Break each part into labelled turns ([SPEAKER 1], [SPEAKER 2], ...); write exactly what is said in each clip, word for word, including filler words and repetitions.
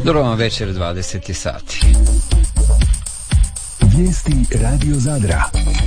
[SPEAKER 1] Dobro vam večer, dvadeset sati.
[SPEAKER 2] Vijesti Radio Zadra.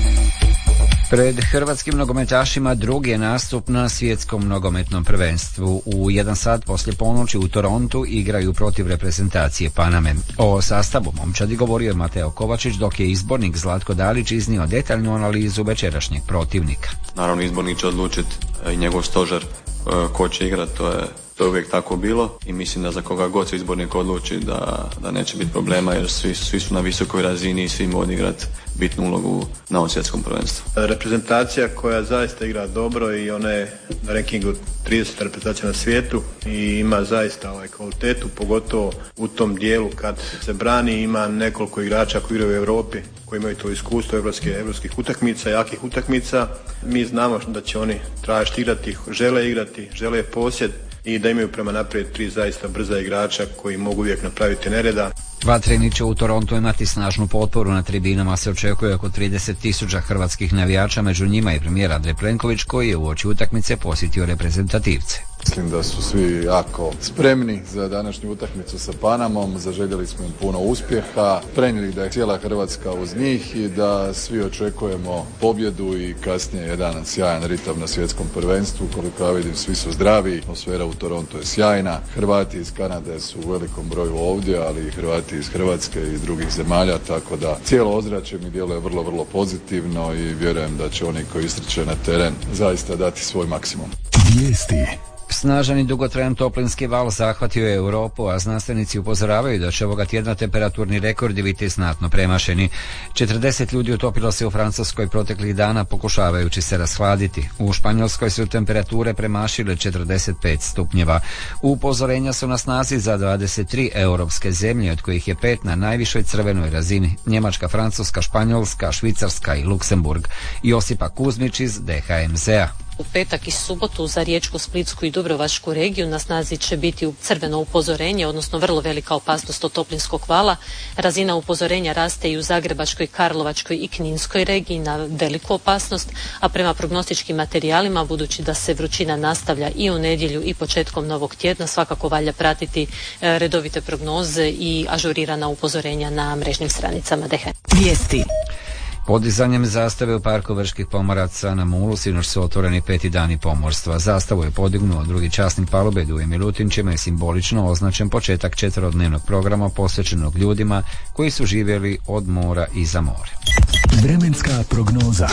[SPEAKER 1] Pred hrvatskim nogometašima drugi je nastup na svjetskom nogometnom prvenstvu. U jedan sat poslije ponoći u Torontu igraju protiv reprezentacije Paname. O sastavu momčadi govorio je Mateo Kovačić, dok je izbornik Zlatko Dalić iznio detaljnu analizu večerašnjeg protivnika.
[SPEAKER 3] Naravno, izbornik će odlučiti i njegov stožer ko će igrati, to je To je uvijek tako bilo i mislim da za koga god se izbornik odluči da, da neće biti problema, jer svi, svi su na visokoj razini i svi mogu odigrati bitnu ulogu na ovom svjetskom prvenstvu.
[SPEAKER 4] Reprezentacija koja zaista igra dobro i ona je na rankingu trideset reprezentacija na svijetu i ima zaista ovaj kvalitetu, pogotovo u tom dijelu kad se brani. Ima nekoliko igrača koji igraju u Europi, koji imaju to iskustvo evropske, evropskih utakmica, jakih utakmica. Mi znamo da će oni tražiti igrati, žele igrati, žele posjed i da imaju prema naprijed tri zaista brza igrača koji mogu uvijek napraviti nereda.
[SPEAKER 1] Vatreni će u Torontu imati snažnu potporu. Na tribinama se očekuje oko trideset tisuća hrvatskih navijača, među njima i premijer Andrej Plenković koji je uoči utakmice posjetio reprezentativce.
[SPEAKER 5] Mislim da su svi jako spremni za današnju utakmicu sa Panamom, zaželjeli smo im puno uspjeha, prenijeli da je cijela Hrvatska uz njih i da svi očekujemo pobjedu i kasnije jedan sjajan ritam na svjetskom prvenstvu. Koliko ja vidim, svi su zdravi, atmosfera u Torontu je sjajna, Hrvati iz Kanade su u velikom broju ovdje, ali i Hrvati iz Hrvatske i drugih zemalja, tako da cijelo ozračje mi djeluje vrlo, vrlo pozitivno i vjerujem da će oni koji istrče na teren zaista dati svoj maksimum.
[SPEAKER 2] Vijesti.
[SPEAKER 1] Snažan i dugotrajan toplinski val zahvatio je Europu, a znanstvenici upozoravaju da će ovoga tjedna temperaturni rekordi biti znatno premašeni. četrdeset ljudi utopilo se u Francuskoj proteklih dana pokušavajući se rashladiti. U Španjolskoj su temperature premašile četrdeset pet stupnjeva. Upozorenja su na snazi za dvadeset tri europske zemlje, od kojih je pet na najvišoj crvenoj razini: Njemačka, Francuska, Španjolska, Švicarska i Luksemburg. Josipa Kuzmić iz D H M Z-a.
[SPEAKER 6] U petak i subotu za Riječku, Splitsku i Dubrovačku regiju na snazi će biti crveno upozorenje, odnosno vrlo velika opasnost od toplinskog vala. Razina upozorenja raste i u Zagrebačkoj, Karlovačkoj i Kninskoj regiji na veliku opasnost, a prema prognostičkim materijalima, budući da se vrućina nastavlja i u nedjelju i početkom novog tjedna, svakako valja pratiti redovite prognoze i ažurirana upozorenja na mrežnim stranicama D H.
[SPEAKER 2] Vijesti.
[SPEAKER 1] Podizanjem zastave u Parku Vrških pomoraca na Mulu sinoć su otvoreni peti dani pomorstva. Zastavu je podignuo drugi časnik palube Duje Milutin, čime je simbolično označen početak četverodnevnog programa posvećenog ljudima koji su živjeli od mora i za more.
[SPEAKER 2] Vremenska prognoza.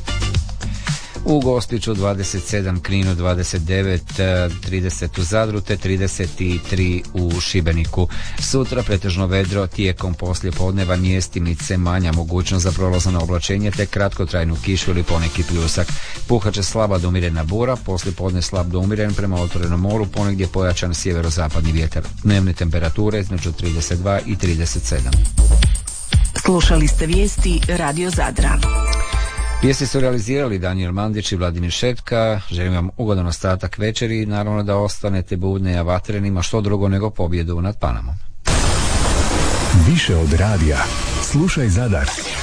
[SPEAKER 1] U Gospiću dvadeset sedam, Kninu dvadeset devet, trideset u Zadru te trideset tri u Šibeniku. Sutra pretežno vedro, tijekom poslijepodneva mjestimice, manja mogućnost za prolazno oblačenje te kratkotrajnu kišu ili poneki pljusak. Puhat će slaba do umjerena bura, poslijepodne slab do umjeren, prema otvorenom moru ponegdje pojačan sjeverozapadni vjetar. Dnevne temperature između trideset dva i trideset sedam.
[SPEAKER 2] Slušali ste vijesti Radio Zadra.
[SPEAKER 1] Vijesti su realizirali Danijel Mandić i Vladimir Šepka. Želim vam ugodan ostatak večeri i naravno da ostanete budni, a Vatrenima što drugo nego pobjedu nad Panamom.
[SPEAKER 2] Više od radija. Slušaj Zadar.